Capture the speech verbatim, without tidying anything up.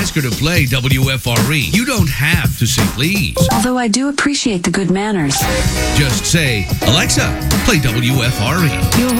ask her to play W F R E. You don't have to say please. Although I do appreciate the good manners. Just say, Alexa, play W F R E. You're